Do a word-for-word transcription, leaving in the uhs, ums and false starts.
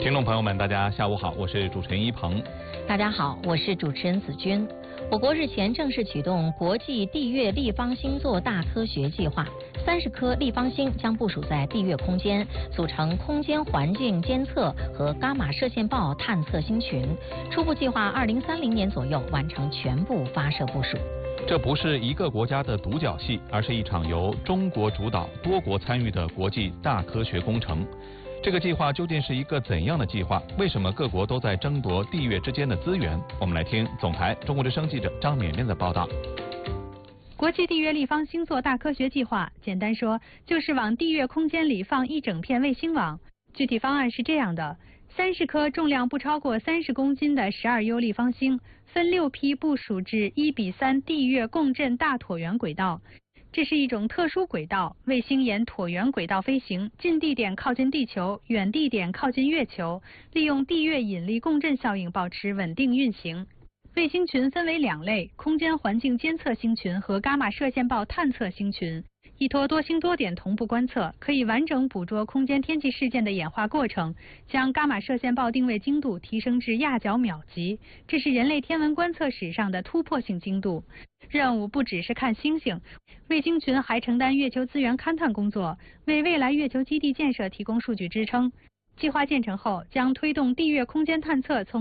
听众朋友们，大家下午好，我是主持人一鹏。 大家好，我是主持人子君。我国日前正式启动国际地月立方星座大科学计划，三十颗立方星将部署在地月空间，组成空间环境监测和伽马射线暴探测星群。初步计划二零三零年左右完成全部发射部署。 这不是一个国家的独角戏，而是一场由中国主导、多国参与的国际大科学工程。这个计划究竟是一个怎样的计划？为什么各国都在争夺地月之间的资源？我们来听总台中国之声记者张勉勉的报道。 国际地月立方星座大科学计划，简单说就是往地月空间里放一整片卫星网。具体方案是这样的：三十颗重量不超过三十公斤的十二 U 立方星，分六批部署至一比三地月共振大椭圆轨道。这是一种特殊轨道，卫星沿椭圆轨道飞行，近地点靠近地球，远地点靠近月球，利用地月引力共振效应保持稳定运行。卫星群分为两类：空间环境监测星群和伽马射线暴探测星群。依托多星多点同步观测，可以完整捕捉空间天气事件的演化过程，将伽马射线暴定位精度提升至亚角秒级，这是人类天文观测史上的突破性精度。任务不只是看星星，卫星群还承担月球资源勘探工作，为未来月球基地建设提供数据支撑。计划建成后，将推动地月空间探测从